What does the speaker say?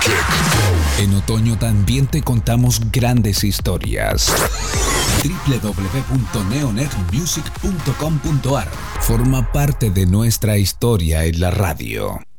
En otoño también te contamos grandes historias. www.neonetmusic.com.ar Forma parte de nuestra historia en la radio.